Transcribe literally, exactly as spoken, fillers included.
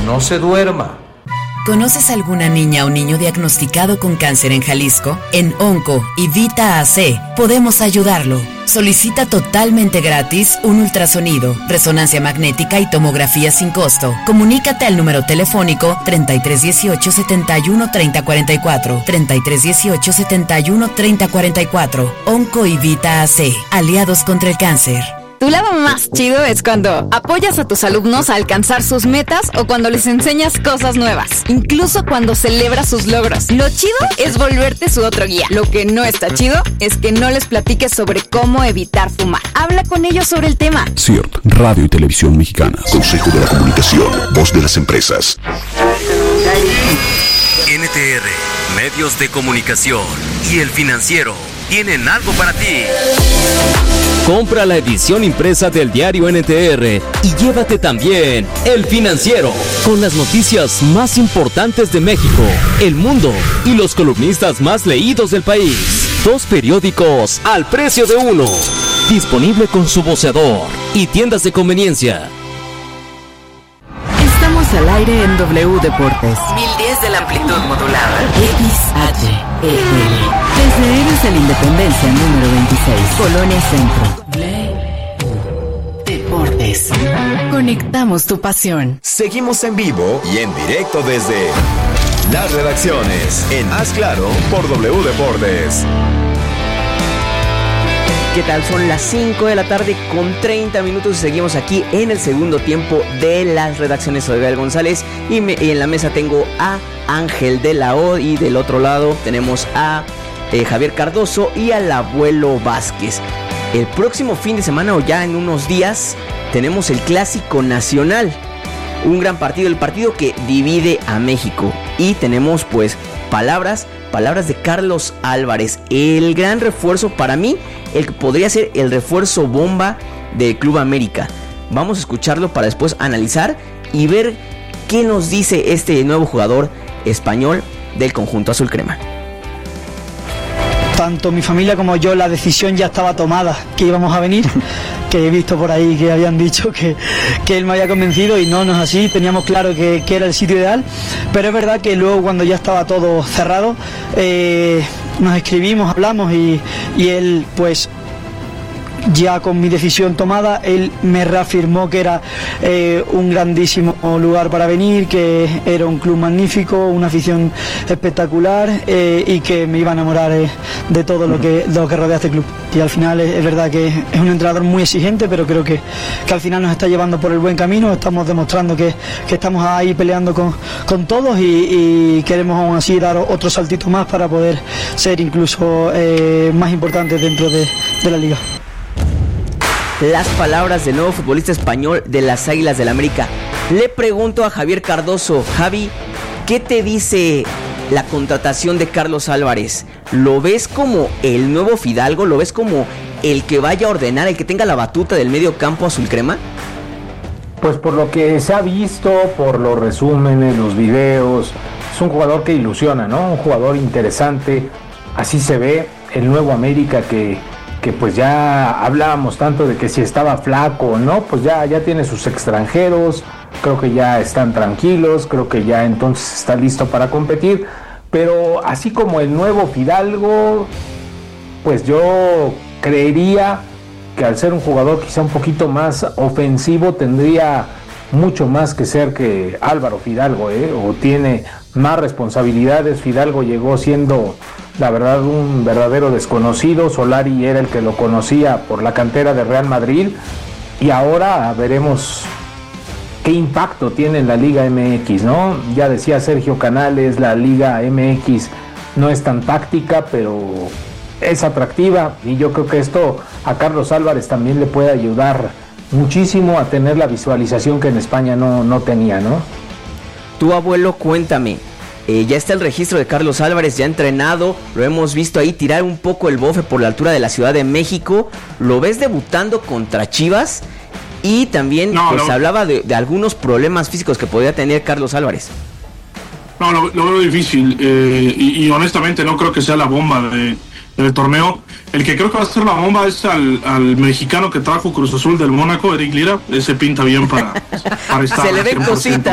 no se duerma. ¿Conoces alguna niña o niño diagnosticado con cáncer en Jalisco? En Onco y Vita A C podemos ayudarlo. Solicita totalmente gratis un ultrasonido, resonancia magnética y tomografía sin costo. Comunícate al número telefónico treinta y tres dieciocho setenta y uno treinta cuarenta y cuatro, treinta y tres dieciocho setenta y uno treinta cuarenta y cuatro. Onco y Vita A C, aliados contra el cáncer. Tu lado más chido es cuando apoyas a tus alumnos a alcanzar sus metas o cuando les enseñas cosas nuevas, incluso cuando celebras sus logros. Lo chido es volverte su otro guía. Lo que no está chido es que no les platiques sobre cómo evitar fumar. Habla con ellos sobre el tema. C I R T, Radio y Televisión Mexicanas. Consejo de la Comunicación, voz de las empresas. N T R, Medios de Comunicación y El Financiero tienen algo para ti. Compra la edición impresa del diario N T R y llévate también El Financiero, con las noticias más importantes de México, el mundo y los columnistas más leídos del país. Dos periódicos al precio de uno. Disponible con su voceador y tiendas de conveniencia. Estamos al aire en W Deportes. mil diez de la amplitud modulada. X H E L. Desde Héroes de la Independencia número veintiséis, Colonia Centro. W Deportes. Conectamos tu pasión. Seguimos en vivo y en directo desde las redacciones en Haz Claro por W Deportes. ¿Qué tal? Son las cinco de la tarde con treinta minutos y seguimos aquí en el segundo tiempo de las redacciones. Soy Gael González y, me, y en la mesa tengo a Ángel de la O y del otro lado tenemos a eh, Javier Cardoso y al Abuelo Vázquez. El próximo fin de semana o ya en unos días tenemos el Clásico Nacional, un gran partido, el partido que divide a México, y tenemos pues palabras Palabras de Carlos Álvarez, el gran refuerzo para mí, el que podría ser el refuerzo bomba del Club América. Vamos a escucharlo para después analizar y ver qué nos dice este nuevo jugador español del conjunto azul crema. Tanto mi familia como yo, la decisión ya estaba tomada, que íbamos a venir, que he visto por ahí que habían dicho que, que él me había convencido y no, no es así, teníamos claro que, que era el sitio ideal, pero es verdad que luego cuando ya estaba todo cerrado, eh, nos escribimos, hablamos y, y él pues ya con mi decisión tomada, él me reafirmó que era eh, un grandísimo lugar para venir, que era un club magnífico, una afición espectacular eh, y que me iba a enamorar eh, de todo lo que, de lo que rodea este club. Y al final es, es verdad que es un entrenador muy exigente, pero creo que, que al final nos está llevando por el buen camino, estamos demostrando que, que estamos ahí peleando con, con todos y, y queremos aún así dar otro saltito más para poder ser incluso eh, más importantes dentro de, de la liga. Las palabras del nuevo futbolista español de las Águilas del América. Le pregunto a Javier Cardoso, Javi, ¿qué te dice la contratación de Carlos Álvarez? ¿Lo ves como el nuevo Fidalgo? ¿Lo ves como el que vaya a ordenar, el que tenga la batuta del medio campo azul crema? Pues por lo que se ha visto, por los resúmenes, los videos, es un jugador que ilusiona, ¿no? Un jugador interesante, así se ve el nuevo América que... que pues ya hablábamos tanto de que si estaba flaco o no, pues ya, ya tiene sus extranjeros, creo que ya están tranquilos, creo que ya entonces está listo para competir, pero así como el nuevo Fidalgo, pues yo creería que al ser un jugador quizá un poquito más ofensivo tendría mucho más que ser que Álvaro Fidalgo, ¿eh? O tiene más responsabilidades. Fidalgo llegó siendo, la verdad, un verdadero desconocido. Solari era el que lo conocía por la cantera de Real Madrid y ahora veremos qué impacto tiene en la Liga M X, ¿no? Ya decía Sergio Canales, la Liga M X no es tan táctica, pero es atractiva y yo creo que esto a Carlos Álvarez también le puede ayudar muchísimo a tener la visualización que en España no, no tenía, ¿no? Tu abuelo, cuéntame, eh, ya está el registro de Carlos Álvarez, ya ha entrenado, lo hemos visto ahí tirar un poco el bofe por la altura de la Ciudad de México, ¿lo ves debutando contra Chivas? Y también no, pues no. hablaba de, de algunos problemas físicos que podía tener Carlos Álvarez. No, lo, lo veo difícil eh, y, y honestamente no creo que sea la bomba de, del torneo. El que creo que va a ser la bomba es al, al mexicano que trajo Cruz Azul del Mónaco, Eric Lira. Ese pinta bien para, para estar. Se le ven cositas.